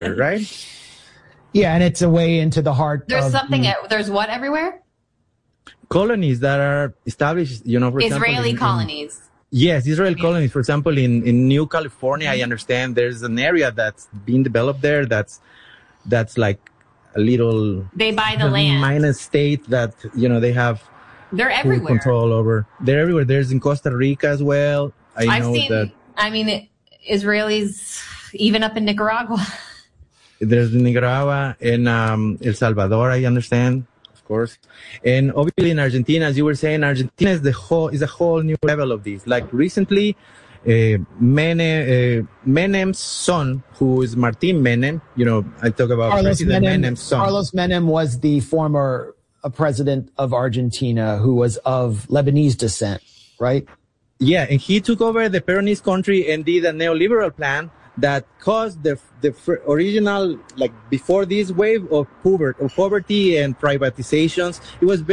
right? Yeah, and it's a way into the heart. There's what everywhere? Colonies that are established, for Israeli colonies. Yes, Israel colonies. For example, in New California, I understand there's an area that's being developed there that's like a little... They buy the land. Minus state that, they have... They're everywhere. Control over. They're everywhere. There's in Costa Rica as well. Israelis, even up in Nicaragua. There's Nicaragua and El Salvador, I understand, of course. And obviously in Argentina, as you were saying, Argentina is a whole new level of this. Like recently, Menem's son, who is Martin Menem, I talk about President Menem's son. Carlos Menem was the former president of Argentina who was of Lebanese descent, right? Yeah, and he took over the Peronist country and did a neoliberal plan that caused the original, like before this wave of poverty and privatizations. It was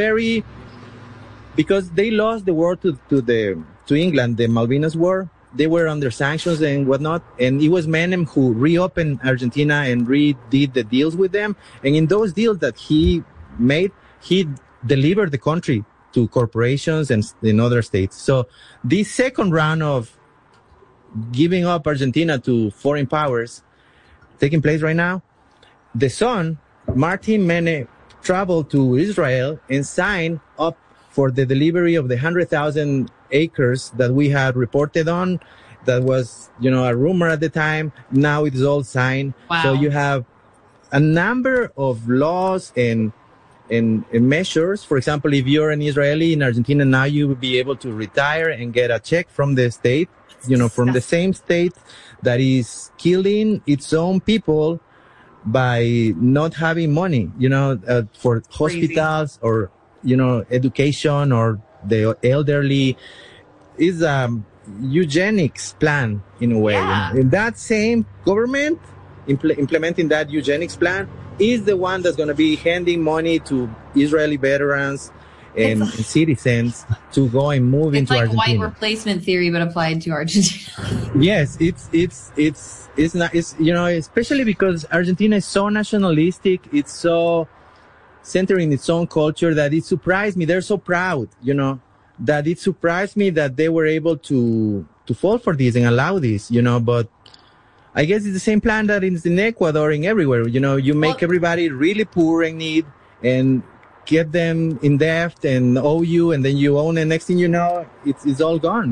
because they lost the war to England, the Malvinas War. They were under sanctions and whatnot. And it was Menem who reopened Argentina and redid the deals with them. And in those deals that he made, he delivered the country to corporations and in other states. So this second round of giving up Argentina to foreign powers taking place right now, the son, Martin Menem, traveled to Israel and signed up for the delivery of the 100,000 acres that we had reported on. That was, a rumor at the time. Now it is all signed. Wow. So you have a number of laws and measures. For example, if you're an Israeli in Argentina now, you will be able to retire and get a check from the state, from the same state that is killing its own people by not having money, for hospitals or, education or the elderly. Is eugenics plan in a way. Yeah. And that same government implementing that eugenics plan is the one that's going to be handing money to Israeli veterans and citizens to go and move into Argentina. It's like white replacement theory, but applied to Argentina. Yes, it's not, especially because Argentina is so nationalistic. It's so centered in its own culture that it surprised me. They're so proud, that it surprised me that they were able to fall for this and allow this, but I guess it's the same plan that is in Ecuador and everywhere. You make everybody really poor and need and get them in debt and owe you, and then you own, and next thing you know, it's all gone.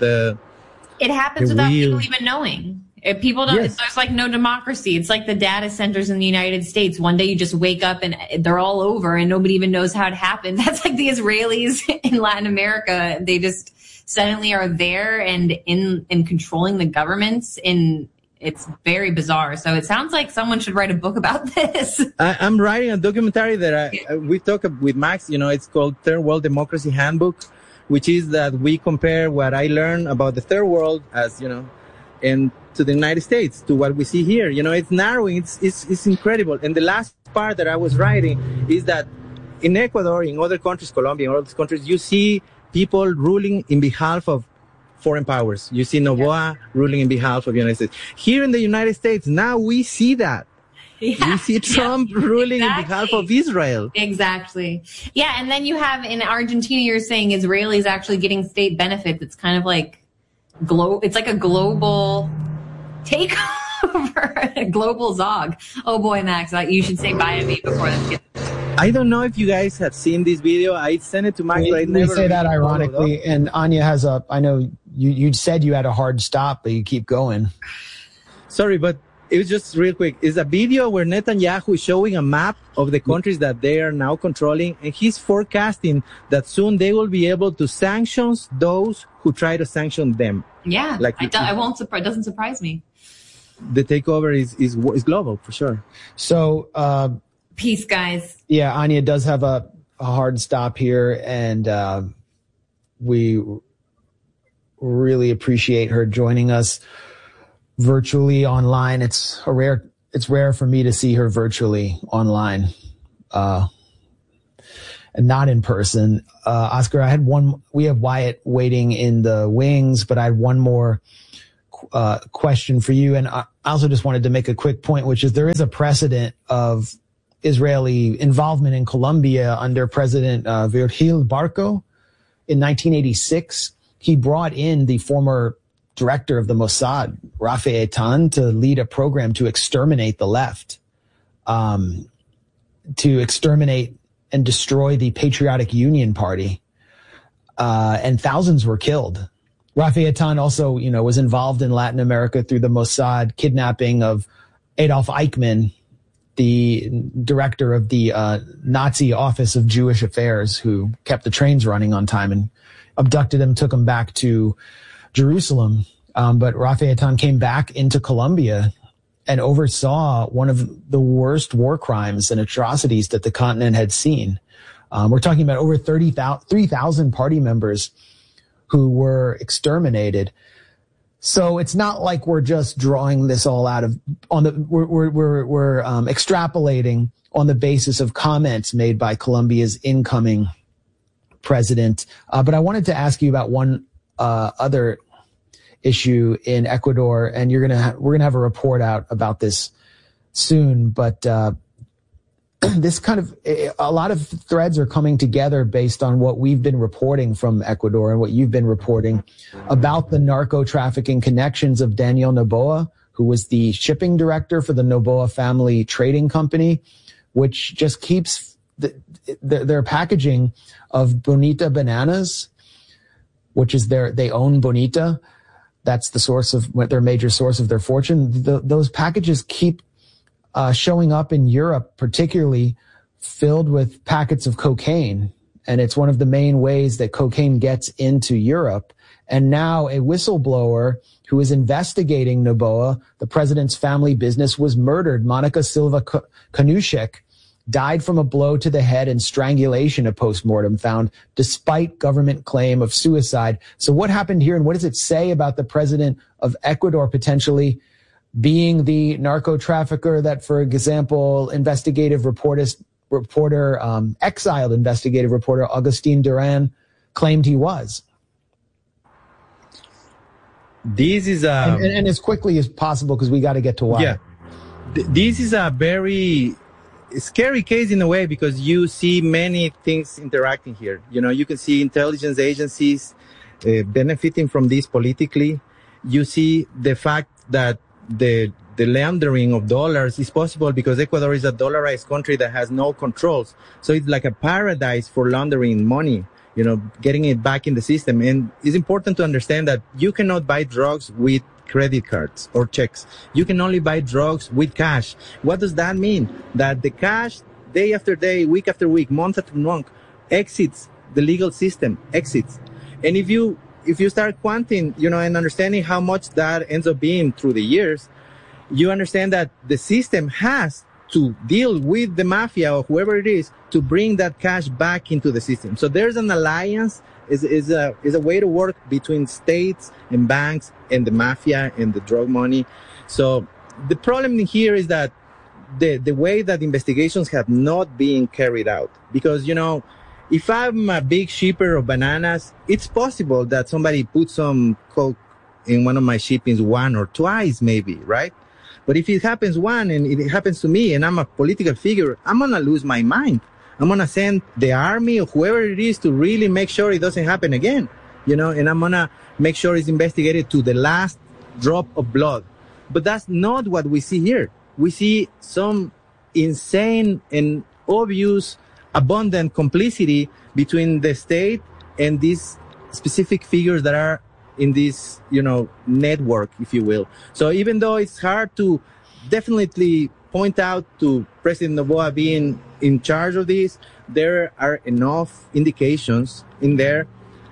It happens without people even knowing. If people don't, Yes. There's like no democracy. It's like the data centers in the United States. One day you just wake up and they're all over and nobody even knows how it happened. That's like the Israelis in Latin America. They just suddenly are there and in controlling the governments it's very bizarre. So it sounds like someone should write a book about this. I'm writing a documentary that we talk with Max, it's called Third World Democracy Handbook, which is that we compare what I learned about the third world as, and to the United States, to what we see here. It's narrowing, it's incredible. And the last part that I was writing is that in Ecuador, in other countries, Colombia, in all these countries, you see people ruling in behalf of foreign powers. You see Noboa ruling in behalf of the United States. Here in the United States, now we see that. Yeah. We see Trump ruling in behalf of Israel. Exactly. Yeah, and then you have in Argentina, you're saying Israelis actually getting state benefits. It's kind of like it's like a global takeover, a global Zog. Oh boy, Max, you should say bye to me before this gets... I don't know if you guys have seen this video. I sent it to Max, but I never... We say that ironically, and Anya has I know you said you had a hard stop, but you keep going. Sorry, but it was just real quick. It's a video where Netanyahu is showing a map of the countries that they are now controlling, and he's forecasting that soon they will be able to sanction those who try to sanction them. Yeah, it doesn't surprise me. The takeover is global, for sure. So... peace, guys. Yeah, Anya does have a hard stop here, and we really appreciate her joining us virtually online. It's rare for me to see her virtually online, and not in person. Oscar, we have Wyatt waiting in the wings, but I had one more question for you. And I also just wanted to make a quick point, which is there is a precedent of Israeli involvement in Colombia under President Virgil Barco in 1986. He brought in the former director of the Mossad, Rafi Eitan, to lead a program to exterminate the left, to exterminate and destroy the Patriotic Union Party. And thousands were killed. Rafi Eitan also, was involved in Latin America through the Mossad kidnapping of Adolf Eichmann, the director of the Nazi Office of Jewish Affairs, who kept the trains running on time, and abducted him, took him back to Jerusalem. But Rafi Eitan came back into Colombia and oversaw one of the worst war crimes and atrocities that the continent had seen. We're talking about over 3,000 party members who were exterminated. So it's not like we're just drawing this all out of we're extrapolating on the basis of comments made by Colombia's incoming president. But I wanted to ask you about one other issue in Ecuador, and we're gonna have a report out about this soon. But this a lot of threads are coming together based on what we've been reporting from Ecuador and what you've been reporting about the narco trafficking connections of Daniel Noboa, who was the shipping director for the Noboa family trading company, which just keeps their packaging of Bonita bananas, which is they own Bonita. That's the source of their major source of their fortune. Those packages keep showing up in Europe, particularly filled with packets of cocaine. And it's one of the main ways that cocaine gets into Europe. And now a whistleblower who is investigating Noboa, the president's family business, was murdered. Monica Silva Kanushek died from a blow to the head and strangulation, a postmortem found, despite government claim of suicide. So what happened here, and what does it say about the president of Ecuador potentially being the narco trafficker that, for example, exiled investigative reporter Agustin Duran claimed he was? This is and as quickly as possible, because we got to get to why. Yeah, this is a very scary case in a way, because you see many things interacting here. You can see intelligence agencies benefiting from this politically. You see the fact that the laundering of dollars is possible because Ecuador is a dollarized country that has no controls. So it's like a paradise for laundering money, getting it back in the system. And it's important to understand that you cannot buy drugs with credit cards or checks. You can only buy drugs with cash. What does that mean? That the cash, day after day, week after week, month after month, exits the legal system, exits. And if you start quanting, and understanding how much that ends up being through the years, you understand that the system has to deal with the mafia or whoever it is to bring that cash back into the system. So there's an alliance, is a way to work between states and banks and the mafia and the drug money. So the problem here is that the way that investigations have not been carried out, because, if I'm a big shipper of bananas, it's possible that somebody put some coke in one of my shippings one or twice, maybe, right? But if it happens one and it happens to me and I'm a political figure, I'm going to lose my mind. I'm going to send the army or whoever it is to really make sure it doesn't happen again, and I'm going to make sure it's investigated to the last drop of blood. But that's not what we see here. We see some insane and obvious abundant complicity between the state and these specific figures that are in this, network, if you will. So even though it's hard to definitely point out to President Noboa being in charge of this, there are enough indications in there,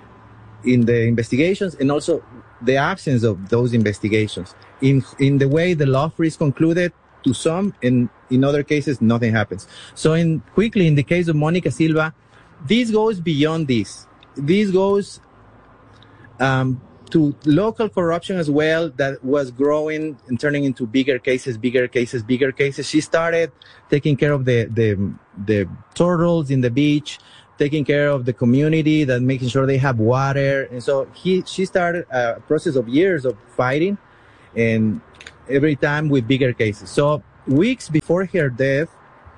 in the investigations, and also the absence of those investigations. In the way the law is concluded, to some, and in other cases, nothing happens. So quickly, in the case of Monica Silva, this goes beyond this. This goes to local corruption as well, that was growing and turning into bigger cases. She started taking care of the turtles in the beach, taking care of the community, that making sure they have water. And so she started a process of years of fighting and every time with bigger cases. So weeks before her death,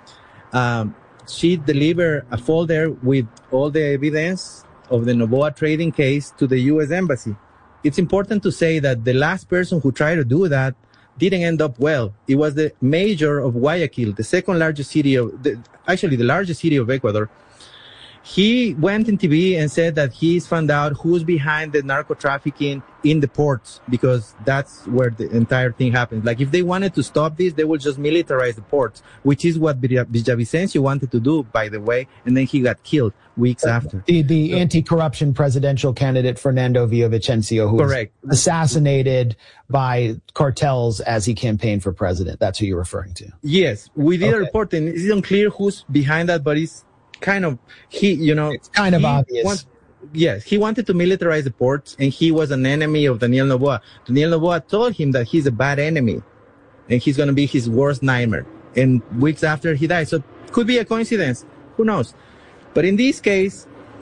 she delivered a folder with all the evidence of the Noboa trading case to the U.S. Embassy. It's important to say that the last person who tried to do that didn't end up well. It was the mayor of Guayaquil, the second largest city the largest city of Ecuador. He went in TV and said that he's found out who's behind the narco trafficking in the ports, because that's where the entire thing happens. Like, if they wanted to stop this, they would just militarize the ports, which is what Villavicencio wanted to do, by the way, and then he got killed weeks after. The anti-corruption presidential candidate Fernando Villavicencio, who was assassinated by cartels as he campaigned for president. That's who you're referring to. Yes, we did a report, and it's unclear who's behind that, but it's kind of, it's kind of obvious. Yes, he wanted to militarize the ports, and he was an enemy of Daniel Noboa. Daniel Noboa told him that he's a bad enemy, and he's going to be his worst nightmare. And weeks after, he died. So it could be a coincidence. Who knows? But in this case,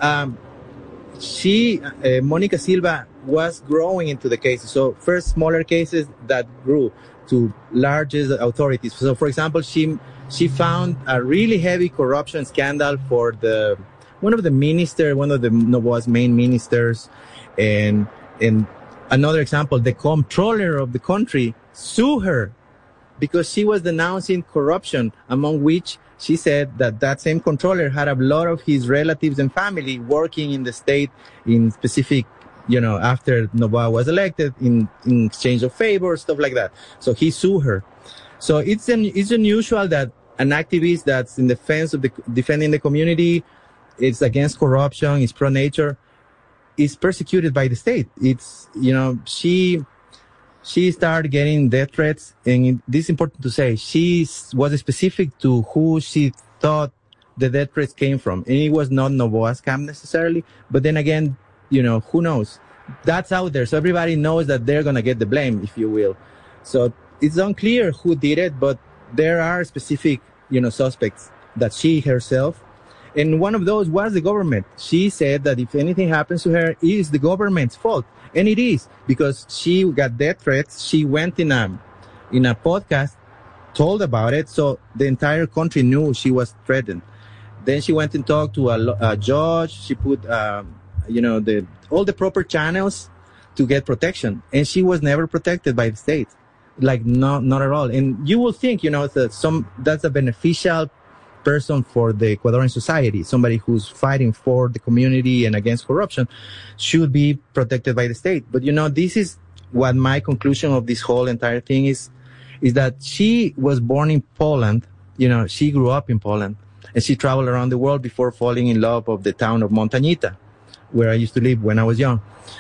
Monica Silva was growing into the cases. So first smaller cases that grew to largest authorities. So, for example, she found a really heavy corruption scandal for one of the Noboa's main ministers. And another example, the comptroller of the country sued her because she was denouncing corruption, among which she said that same controller had a lot of his relatives and family working in the state in specific, after Noboa was elected, in exchange of favors, stuff like that. So he sued her. So it's unusual that an activist that's in defense of defending the community, it's against corruption, is pro-nature, is persecuted by the state. It's, she started getting death threats, and this is important to say. She was specific to who she thought the death threats came from, and it was not Noboa's camp necessarily. But then again, who knows? That's out there, so everybody knows that they're gonna get the blame, if you will. So it's unclear who did it, but there are specific, suspects that she herself, and one of those was the government. She said that if anything happens to her, it is the government's fault. And it is, because she got death threats. She went in a podcast, told about it, so the entire country knew she was threatened. Then she went and talked to a judge. She put, all the proper channels to get protection, and she was never protected by the state. Like, not at all. And you will think, that's a beneficial person for the Ecuadorian society. Somebody who's fighting for the community and against corruption should be protected by the state. But, this is what my conclusion of this whole entire thing is that she was born in Poland. She grew up in Poland, and she traveled around the world before falling in love of the town of Montañita, where I used to live when I was young.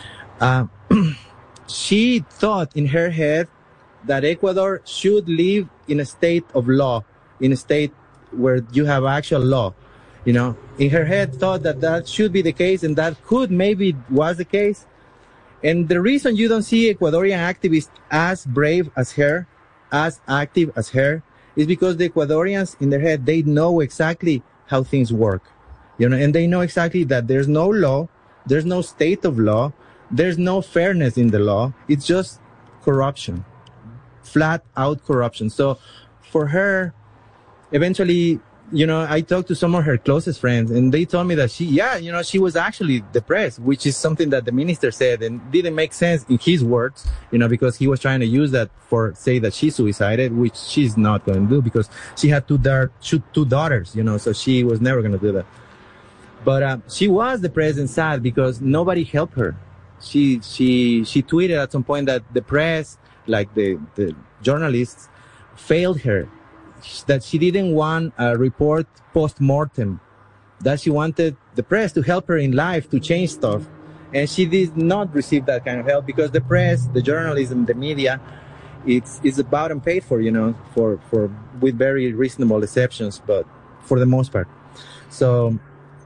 She thought in her head that Ecuador should live in a state of law, in a state where you have actual law. In her head thought that should be the case, and that maybe was the case. And the reason you don't see Ecuadorian activists as brave as her, as active as her, is because the Ecuadorians in their head, they know exactly how things work, and they know exactly that there's no law, there's no state of law, there's no fairness in the law. It's just corruption, flat out corruption. So for her, eventually, I talked to some of her closest friends, and they told me that she was actually depressed, which is something that the minister said and didn't make sense in his words, because he was trying to use that say that she suicided, which she's not going to do because she had two daughters, so she was never going to do that. But she was depressed and sad because nobody helped her. She tweeted at some point that the press, like the journalists, failed her, that she didn't want a report post-mortem, that she wanted the press to help her in life to change stuff. And she did not receive that kind of help because the press, the journalism, the media, it's about and paid for, with very reasonable exceptions, but for the most part. So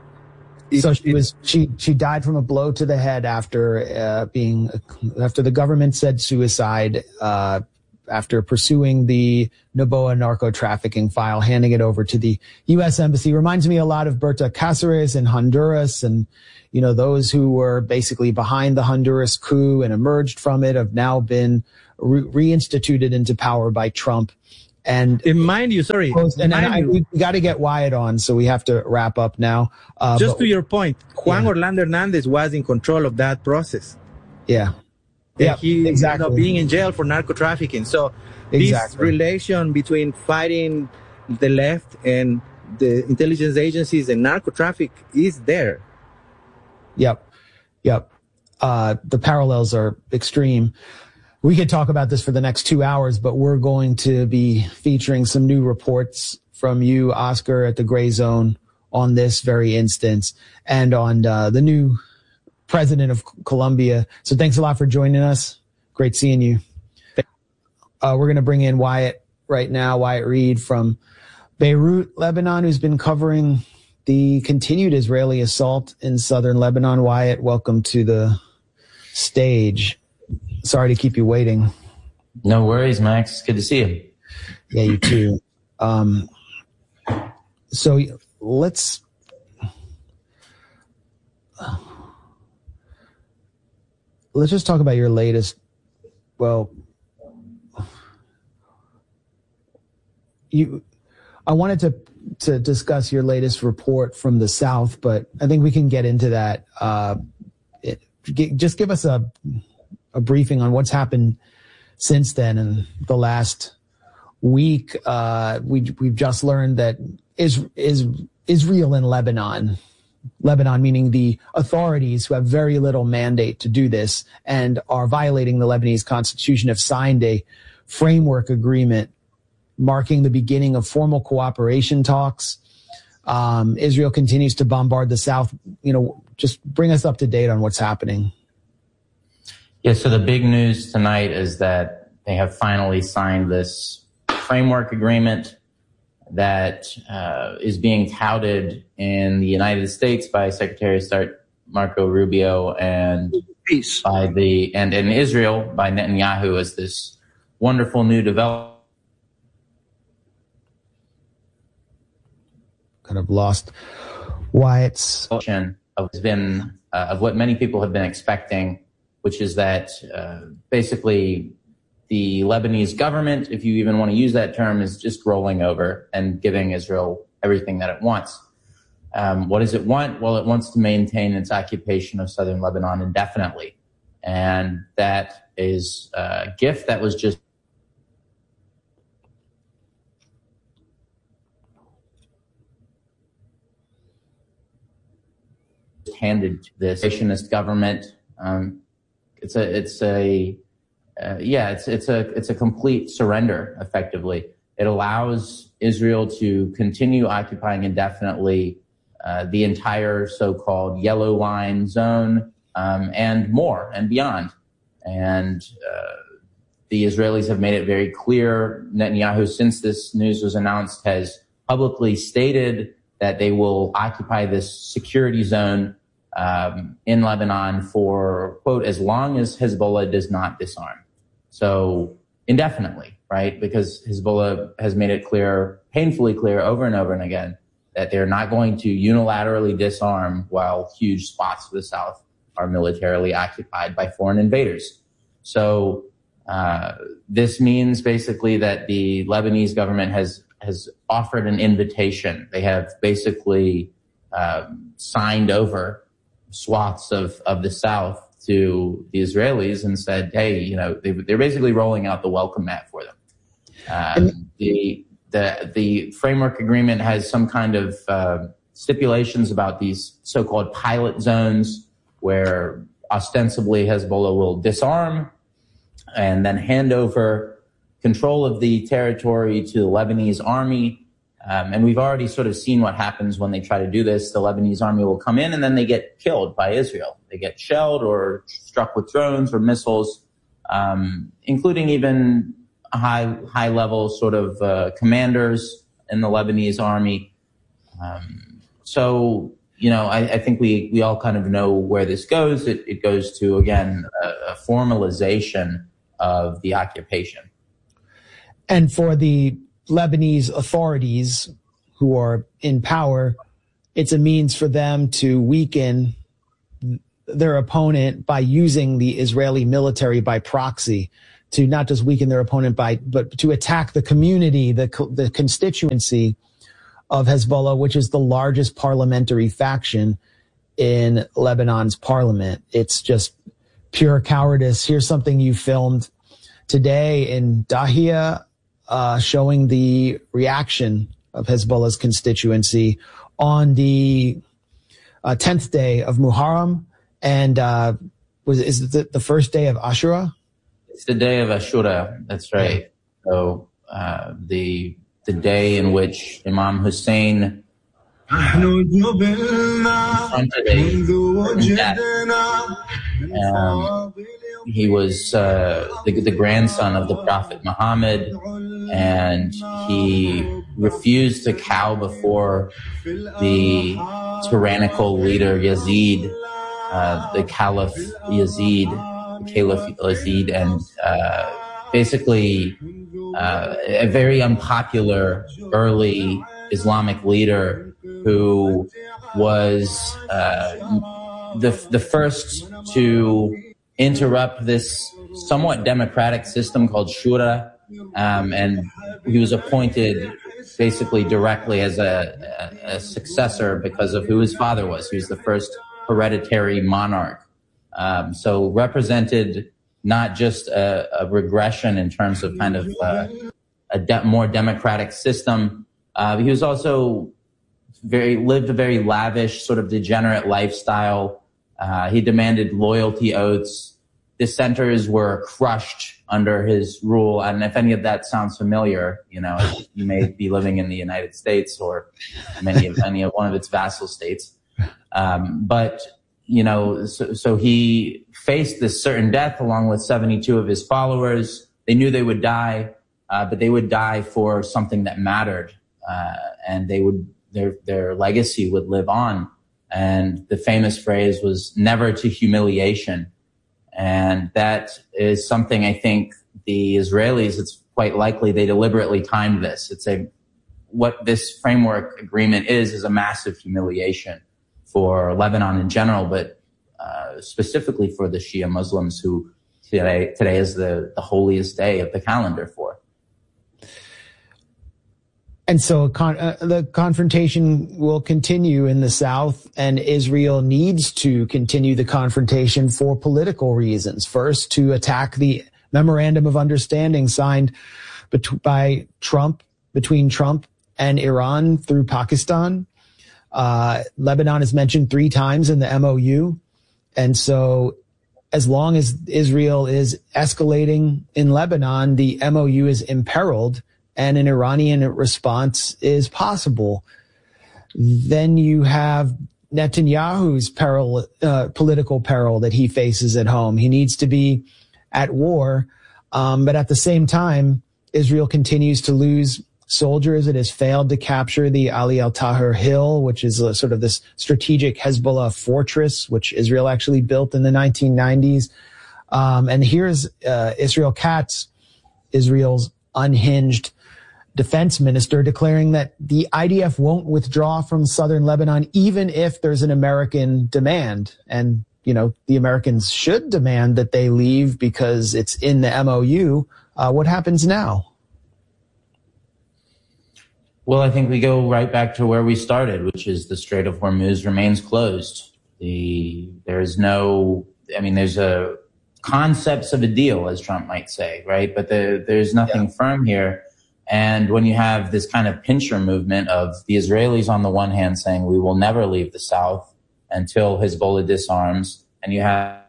she died from a blow to the head after the government said suicide, after pursuing the Noboa narco trafficking file, handing it over to the U.S. Embassy. Reminds me a lot of Berta Cáceres in Honduras, and those who were basically behind the Honduras coup and emerged from it have now been reinstituted into power by Trump. And mind you, we got to get Wyatt on, so we have to wrap up now. Just to your point, Juan Orlando Hernandez was in control of that process. Yeah. Yeah, he ended up being in jail for narco trafficking. So this relation between fighting the left and the intelligence agencies and narco traffic is there. Yep. The parallels are extreme. We could talk about this for the next 2 hours, but we're going to be featuring some new reports from you, Oscar, at the Gray Zone on this very instance and on the new president of Colombia. So thanks a lot for joining us. Great seeing you. We're going to bring in Wyatt right now, Wyatt Reed from Beirut, Lebanon, who's been covering the continued Israeli assault in southern Lebanon. Wyatt, welcome to the stage. Sorry to keep you waiting. No worries, Max. It's good to see you. Yeah, you too. So let's just talk about your latest. Well, I wanted to discuss your latest report from the South, but I think we can get into that. Just give us a briefing on what's happened since then in the last week. We've just learned that Israel and Lebanon meaning the authorities who have very little mandate to do this and are violating the Lebanese constitution, have signed a framework agreement marking the beginning of formal cooperation talks. Israel continues to bombard the South. Just bring us up to date on what's happening. Yeah, so the big news tonight is that they have finally signed this framework agreement that is being touted in the United States by Secretary of State Marco Rubio and in Israel by Netanyahu as this wonderful new development. Kind of lost Wyatt's of what many people have been expecting, which is that basically the Lebanese government, if you even want to use that term, is just rolling over and giving Israel everything that it wants. What does it want? Well, it wants to maintain its occupation of southern Lebanon indefinitely. And that is a gift that was just handed to this nationalist government. It's a complete surrender, effectively. It allows Israel to continue occupying indefinitely the entire so-called Yellow Line zone and more and beyond. And the Israelis have made it very clear. Netanyahu, since this news was announced, has publicly stated that they will occupy this security zone in Lebanon for, quote, as long as Hezbollah does not disarm. So indefinitely, right? Because Hezbollah has made it clear, painfully clear over and over and again, that they're not going to unilaterally disarm while huge swaths of the South are militarily occupied by foreign invaders. So this means basically that the Lebanese government has offered an invitation. They have basically signed over swaths of the South to the Israelis and said, hey, they're basically rolling out the welcome mat for them. The framework agreement has some kind of stipulations about these so-called pilot zones where ostensibly Hezbollah will disarm and then hand over control of the territory to the Lebanese army. And we've already sort of seen what happens when they try to do this. The Lebanese army will come in and then they get killed by Israel. They get shelled or struck with drones or missiles, including even high level sort of commanders in the Lebanese army. I think we all kind of know where this goes. It goes to, again, a formalization of the occupation. And for the Lebanese authorities who are in power, it's a means for them to weaken their opponent by using the Israeli military by proxy, to not just weaken their opponent but to attack the community, the constituency of Hezbollah, which is the largest parliamentary faction in Lebanon's parliament. It's just pure cowardice. Here's something you filmed today in Dahia, showing the reaction of Hezbollah's constituency on the 10th day of Muharram, and is it the first day of Ashura? It's the day of Ashura. That's right. So the day in which Imam Hussein confronted a death. He was the grandson of the Prophet Muhammad, and he refused to cow before the tyrannical leader Yazid, the Caliph Yazid, and basically a very unpopular early Islamic leader who was the first to interrupt this somewhat democratic system called Shura, and he was appointed basically directly as a successor because of who his father was. He was the first hereditary monarch. So represented not just a regression in terms of kind of more democratic system. He was also lived a very lavish, sort of degenerate lifestyle. He demanded loyalty oaths. Dissenters were crushed under his rule. And if any of that sounds familiar, you may be living in the United States or any of one of its vassal states. But he faced this certain death along with 72 of his followers. They knew they would die, but they would die for something that mattered, and their legacy would live on. And the famous phrase was "never to humiliation," and that is something I think the Israelis, it's quite likely they deliberately timed this. What this framework agreement is a massive humiliation for Lebanon in general, but specifically for the Shia Muslims who today is the holiest day of the calendar for. And so the confrontation will continue in the south, and Israel needs to continue the confrontation for political reasons. First, to attack the memorandum of understanding signed by Trump, between Trump and Iran through Pakistan. Lebanon is mentioned 3 times in the MOU. And so as long as Israel is escalating in Lebanon, the MOU is imperiled and an Iranian response is possible. Then you have Netanyahu's political peril that he faces at home. He needs to be at war. But at the same time, Israel continues to lose soldiers. It has failed to capture the Ali al-Tahrir Hill, which is sort of this strategic Hezbollah fortress, which Israel actually built in the 1990s. And here's Israel Katz, Israel's unhinged defense minister, declaring that the IDF won't withdraw from southern Lebanon, even if there's an American demand. And, the Americans should demand that they leave because it's in the MOU. What happens now? Well, I think we go right back to where we started, which is the Strait of Hormuz remains closed. There's concepts of a deal, as Trump might say, right? But there's nothing firm here. And when you have this kind of pincher movement of the Israelis on the one hand saying we will never leave the south until Hezbollah disarms, and you have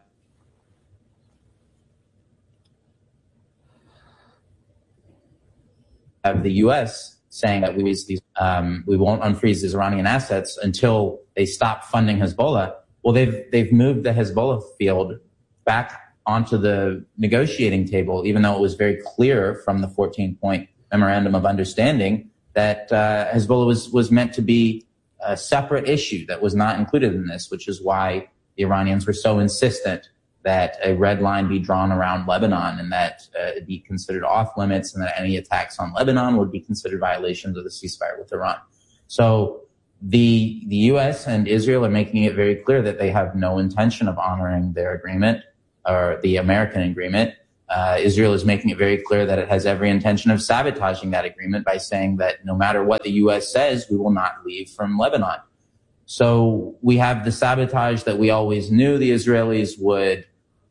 the U.S. saying that we won't unfreeze these Iranian assets until they stop funding Hezbollah. Well, they've moved the Hezbollah field back onto the negotiating table, even though it was very clear from the 14-point memorandum of understanding that Hezbollah was meant to be a separate issue that was not included in this, which is why the Iranians were so insistent that a red line be drawn around Lebanon and that it be considered off limits, and that any attacks on Lebanon would be considered violations of the ceasefire with Iran. So the U.S. and Israel are making it very clear that they have no intention of honoring their agreement, or the American agreement. Israel is making it very clear that it has every intention of sabotaging that agreement by saying that no matter what the U.S. says, we will not leave from Lebanon. So we have the sabotage that we always knew the Israelis would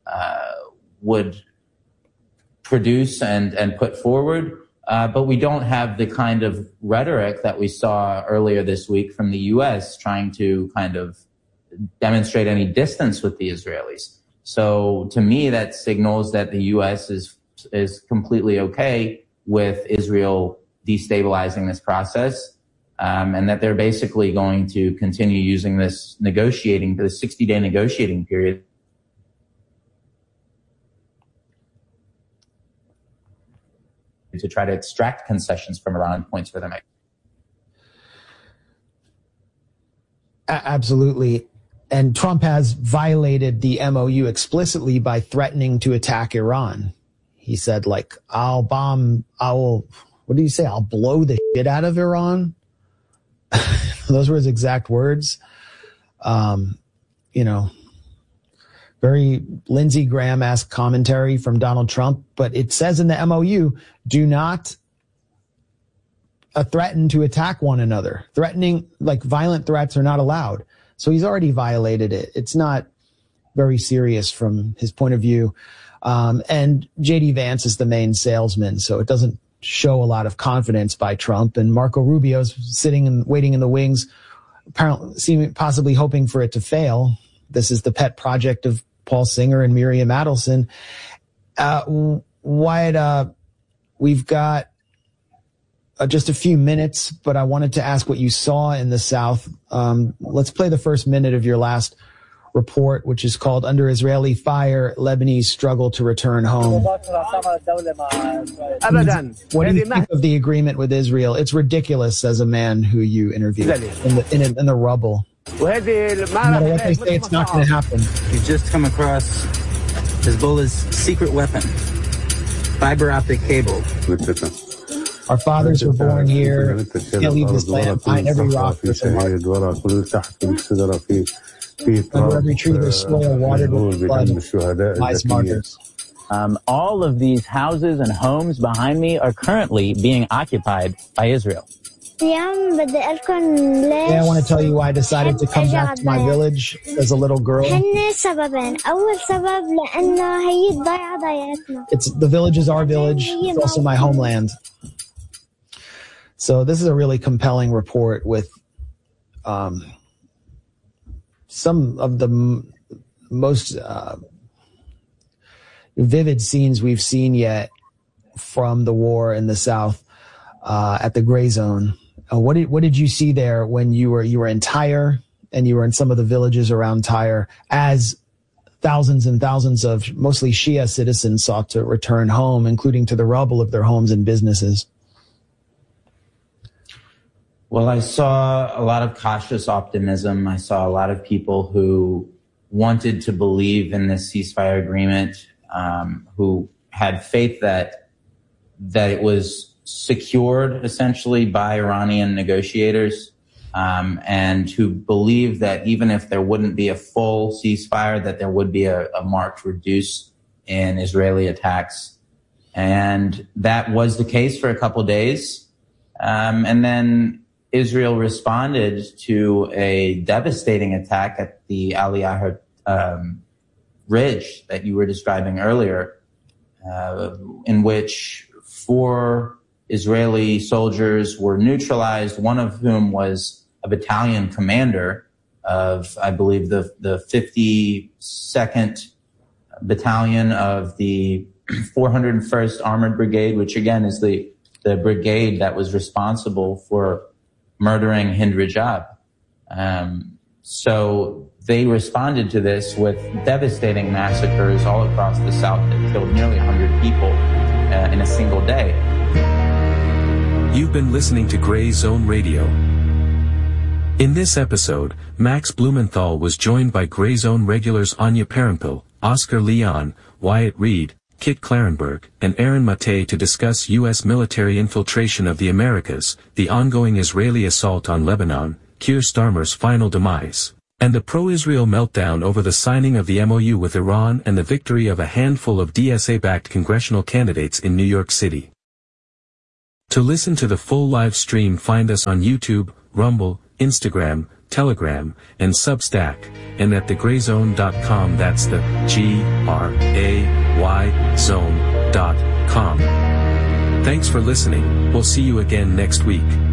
produce and put forward. But we don't have the kind of rhetoric that we saw earlier this week from the U.S. trying to kind of demonstrate any distance with the Israelis. So to me, that signals that the U.S. is completely okay with Israel destabilizing this process, and that they're basically going to continue using this 60-day negotiating period to try to extract concessions from Iran on points where they might. Absolutely. And Trump has violated the MOU explicitly by threatening to attack Iran. He said, like, what do you say? I'll blow the shit out of Iran. Those were his exact words. Very Lindsey Graham-esque commentary from Donald Trump, but it says in the MOU, do not threaten to attack one another. Violent threats are not allowed. So he's already violated it. It's not very serious from his point of view. And J.D. Vance is the main salesman, so it doesn't show a lot of confidence by Trump. And Marco Rubio's sitting and waiting in the wings, apparently possibly hoping for it to fail. This is the pet project of Paul Singer and Miriam Adelson. Wyatt, we've got just a few minutes, but I wanted to ask what you saw in the South. Let's play the first minute of your last report, which is called Under Israeli Fire, Lebanese Struggle to Return Home. What do you think of the agreement with Israel? It's ridiculous, says a man who you interviewed in the rubble. No matter what they say, it's not going to happen. You just come across Hezbollah's secret weapon, fiber optic cable. Our fathers were born here. Can't leave this land. Find every rock. Under every tree there's soil watered with blood. Lies martyrs. All of these houses and homes behind me are currently being occupied by Israel. Yeah, I want to tell you why I decided to come back to my village as a little girl. The village is our village. It's also my homeland. So this is a really compelling report with some of the most vivid scenes we've seen yet from the war in the South at the Gray Zone. What did you see there when you were in Tyre and you were in some of the villages around Tyre as thousands and thousands of mostly Shia citizens sought to return home, including to the rubble of their homes and businesses? Well, I saw a lot of cautious optimism. I saw a lot of people who wanted to believe in this ceasefire agreement, who had faith that it was secured essentially by Iranian negotiators, and who believed that even if there wouldn't be a full ceasefire, that there would be a marked reduce in Israeli attacks. And that was the case for a couple days. And then Israel responded to a devastating attack at the Aliyah Ridge that you were describing earlier, in which 4 Israeli soldiers were neutralized, one of whom was a battalion commander of, I believe, the 52nd Battalion of the 401st Armored Brigade, which again is the brigade that was responsible for murdering Hind Rajab. So they responded to this with devastating massacres all across the South that killed nearly 100 people in a single day. You've been listening to Gray Zone Radio. In this episode, Max Blumenthal was joined by Gray Zone regulars Anya Parampil, Oscar Leon, Wyatt Reed, Kit Clarenberg, and Aaron Mate to discuss U.S. military infiltration of the Americas, the ongoing Israeli assault on Lebanon, Keir Starmer's final demise, and the pro-Israel meltdown over the signing of the MOU with Iran and the victory of a handful of DSA-backed congressional candidates in New York City. To listen to the full live stream, find us on YouTube, Rumble, Instagram, Telegram, and Substack, and at thegrayzone.com. That's the GRAY zone.com. Thanks for listening. We'll see you again next week.